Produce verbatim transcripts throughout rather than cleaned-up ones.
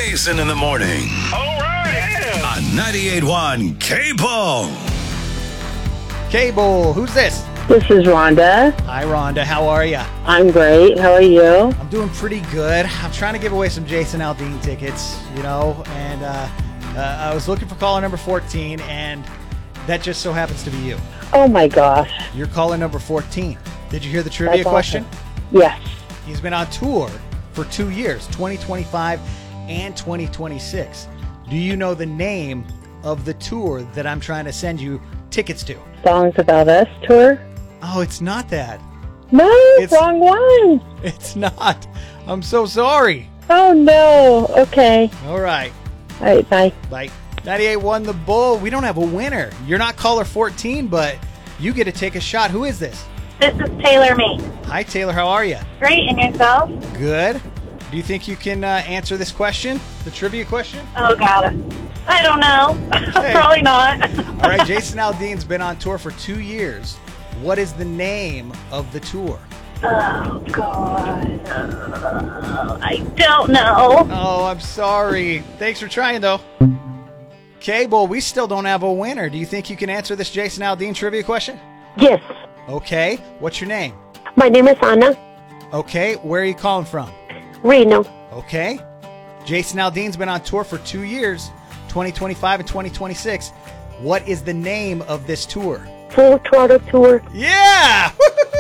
Mason in the morning. All right. On ninety-eight point one Cable. Cable, who's this? This is Rhonda. Hi, Rhonda. How are you? I'm great. How are you? I'm doing pretty good. I'm trying to give away some Jason Aldean tickets, you know, and uh, uh, I was looking for caller number fourteen, and that just so happens to be you. Oh, my gosh. You're caller number fourteen. Did you hear the trivia That's question? awesome. Yes. He's been on tour for two years, twenty twenty-five and twenty twenty-six. Do you know the name of the tour that I'm trying to send you tickets to? Songs About Us tour? Oh, it's not that. No, It's- wrong one. It's not. I'm so sorry. Oh, no. Okay. All right. All right, bye. Bye. ninety-eight won the Bull. We don't have a winner. You're not caller fourteen, but you get to take a shot. Who is this? This is Taylor May. Hi, Taylor. How are you? Great, and yourself? Good. Do you think you can uh, answer this question, the trivia question? Oh, God. I don't know. Hey. Probably not. All right, Jason Aldean's been on tour for two years. What is the name of the tour? Oh, God. Uh, I don't know. Oh, I'm sorry. Thanks for trying, though. Cable, we still don't have a winner. Do you think you can answer this Jason Aldean trivia question? Yes. Okay. What's your name? My name is Anna. Okay. Where are you calling from? Reno. Okay. Jason Aldean's been on tour for two years, twenty twenty-five and twenty twenty-six. What is the name of this tour? Full Throttle Tour. Yeah!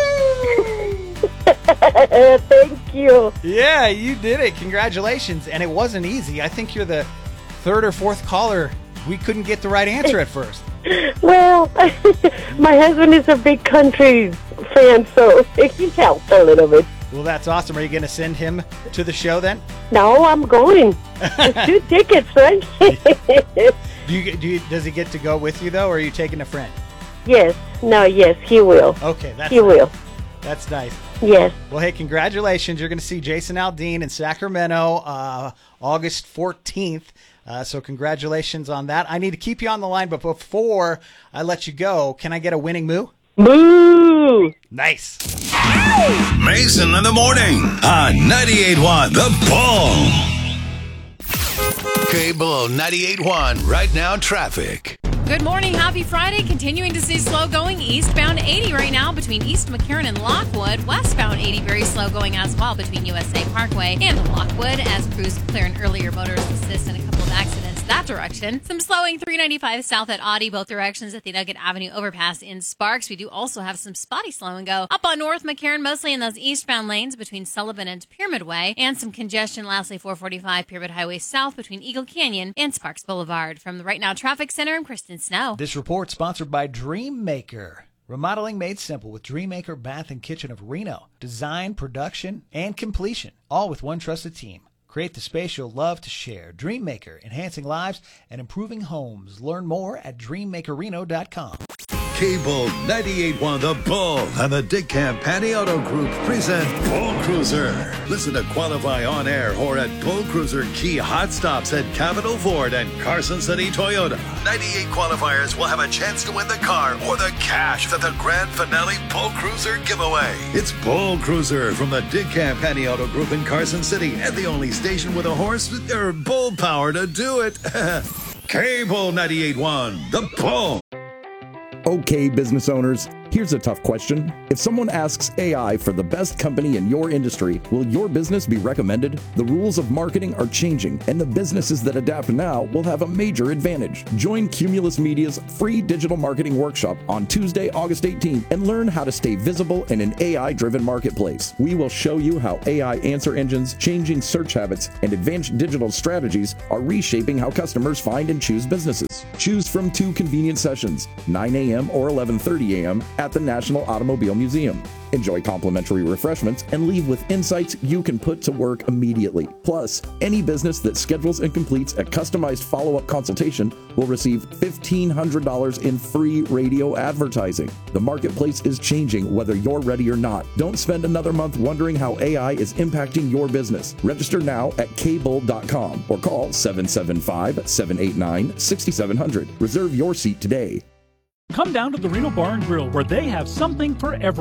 Thank you. Yeah, you did it. Congratulations. And it wasn't easy. I think you're the third or fourth caller. We couldn't get the right answer at first. Well, my husband is a big country fan, so he helped a little bit. Well, that's awesome. Are you going to send him to the show then? No, I'm going. It's two tickets, right? Do you, do you, does he get to go with you, though, or are you taking a friend? Yes. No, yes, he will. Okay, that's He will. That's nice. Yes. Well, hey, congratulations. You're going to see Jason Aldean in Sacramento uh, August fourteenth. Uh, so congratulations on that. I need to keep you on the line, but before I let you go, can I get a winning moo? Moo! Nice. Mason in the morning on ninety-eight point one The Bull. Cable ninety-eight point one Right Now Traffic. Good morning. Happy Friday. Continuing to see slow going eastbound eighty right now between East McCarran and Lockwood. Westbound eighty very slow going as well between U S A Parkway and Lockwood as crews clear an earlier motorist assist and a couple of accidents that direction. Some slowing three ninety-five south at Audie both directions at the Nugget Avenue overpass in Sparks. We do also have some spotty slow and go up on North McCarran, mostly in those eastbound lanes between Sullivan and Pyramid Way, and some congestion lastly four forty-five Pyramid Highway south between Eagle Canyon and Sparks Boulevard. From the Right Now Traffic Center, I'm Kristen Snow. This report sponsored by Dream Maker. Remodeling made simple with Dream Maker Bath and Kitchen of Reno. Design, production, and completion, all with one trusted team. Create the space you'll love to share. Dream Maker, enhancing lives and improving homes. Learn more at dream maker reno dot com. Cable ninety-eight point one The Bull and the Dick Campani Auto Group present Bull Cruiser. Listen to qualify on air or at Bull Cruiser Key Hot Stops at Capitol Ford and Carson City Toyota. ninety-eight qualifiers will have a chance to win the car or the cash at the grand finale Bull Cruiser giveaway. It's Bull Cruiser from the Dick Campani Auto Group in Carson City and the only station with a horse or bull power to do it. Cable ninety-eight point one The Bull. Okay, business owners, here's a tough question. If someone asks A I for the best company in your industry, will your business be recommended? The rules of marketing are changing, and the businesses that adapt now will have a major advantage. Join Cumulus Media's free digital marketing workshop on Tuesday, August eighteenth, and learn how to stay visible in an A I-driven marketplace. We will show you how A I answer engines, changing search habits, and advanced digital strategies are reshaping how customers find and choose businesses. Choose from two convenient sessions, nine a.m. or eleven thirty a.m. at the National Automobile Museum. Enjoy complimentary refreshments and leave with insights you can put to work immediately. Plus, any business that schedules and completes a customized follow-up consultation will receive fifteen hundred dollars in free radio advertising. The marketplace is changing whether you're ready or not. Don't spend another month wondering how A I is impacting your business. Register now at cable dot com or call seven seven five, seven eight nine, six seven zero zero. Reserve your seat today. Come down to the Reno Bar and Grill where they have something for everyone.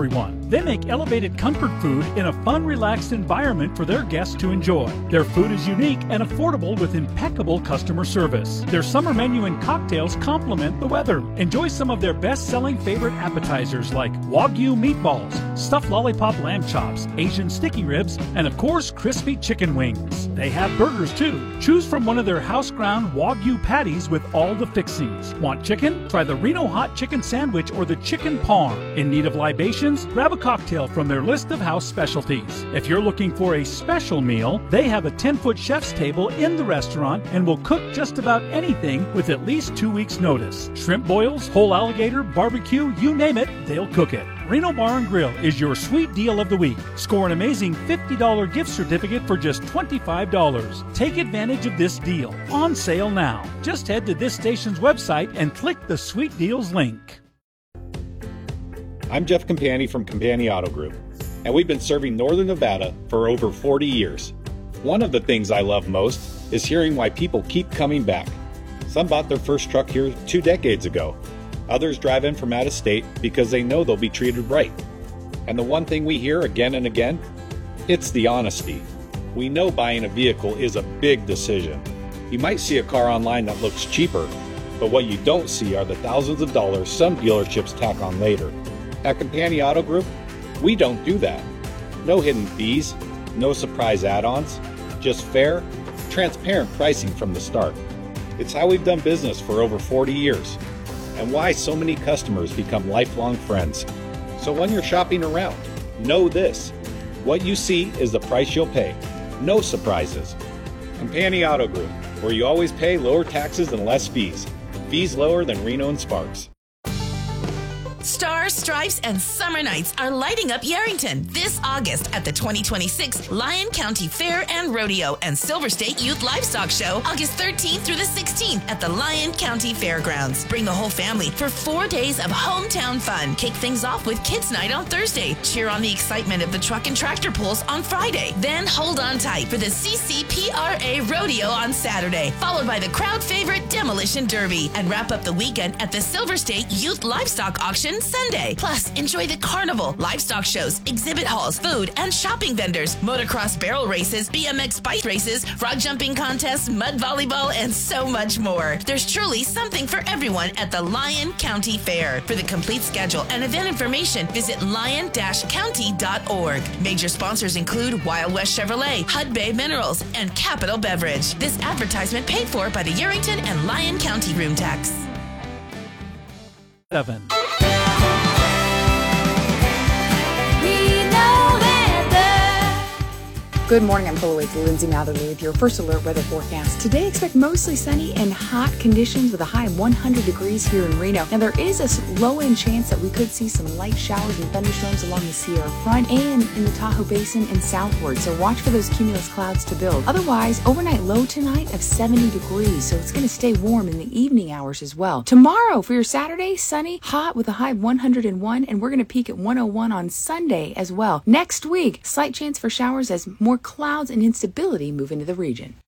They make elevated comfort food in a fun, relaxed environment for their guests to enjoy. Their food is unique and affordable with impeccable customer service. Their summer menu and cocktails complement the weather. Enjoy some of their best-selling favorite appetizers like Wagyu meatballs, stuffed lollipop lamb chops, Asian sticky ribs, and of course, crispy chicken wings. They have burgers too. Choose from one of their house-ground Wagyu patties with all the fixings. Want chicken? Try the Reno Hot Chicken Sandwich or the Chicken Parm. In need of libations? Grab a cocktail from their list of house specialties. If you're looking for a special meal, they have a ten-foot chef's table in the restaurant and will cook just about anything with at least two weeks' notice. Shrimp boils, whole alligator, barbecue, you name it, they'll cook it. Reno Bar and Grill is your sweet deal of the week. Score an amazing fifty dollars gift certificate for just twenty-five dollars. Take advantage of this deal. On sale now. Just head to this station's website and click the Sweet Deals link. I'm Jeff Campani from Campani Auto Group, and we've been serving Northern Nevada for over forty years. One of the things I love most is hearing why people keep coming back. Some bought their first truck here two decades ago. Others drive in from out of state because they know they'll be treated right. And the one thing we hear again and again, it's the honesty. We know buying a vehicle is a big decision. You might see a car online that looks cheaper, but what you don't see are the thousands of dollars some dealerships tack on later. At Campani Auto Group, we don't do that. No hidden fees, no surprise add-ons, just fair, transparent pricing from the start. It's how we've done business for over forty years, and why so many customers become lifelong friends. So when you're shopping around, know this: what you see is the price you'll pay. No surprises. Campani Auto Group, where you always pay lower taxes and less fees. Fees lower than Reno and Sparks. Stars, Stripes, and Summer Nights are lighting up Yerington this August at the twenty twenty-six Lyon County Fair and Rodeo and Silver State Youth Livestock Show, August thirteenth through the sixteenth at the Lyon County Fairgrounds. Bring the whole family for four days of hometown fun. Kick things off with Kids Night on Thursday. Cheer on the excitement of the truck and tractor pulls on Friday. Then hold on tight for the C C P R A Rodeo on Saturday, followed by the crowd favorite Demolition Derby, and wrap up the weekend at the Silver State Youth Livestock Auction Sunday. Plus, enjoy the carnival, livestock shows, exhibit halls, food, and shopping vendors, motocross barrel races, B M X bike races, frog jumping contests, mud volleyball, and so much more. There's truly something for everyone at the Lyon County Fair. For the complete schedule and event information, visit lyon dash county dot org. Major sponsors include Wild West Chevrolet, Hud Bay Minerals, and Capital Beverage. This advertisement paid for by the Yerington and Lyon County Room Tax. Seven. Good morning, I'm Full Lindsay Matherly with your first alert weather forecast. Today, expect mostly sunny and hot conditions with a high of one hundred degrees here in Reno. Now, there is a low-end chance that we could see some light showers and thunderstorms along the Sierra front and in the Tahoe Basin and southward, so watch for those cumulus clouds to build. Otherwise, overnight low tonight of seventy degrees, so it's going to stay warm in the evening hours as well. Tomorrow, for your Saturday, sunny, hot with a high of one hundred one, and we're going to peak at one oh one on Sunday as well. Next week, slight chance for showers as more clouds and instability move into the region.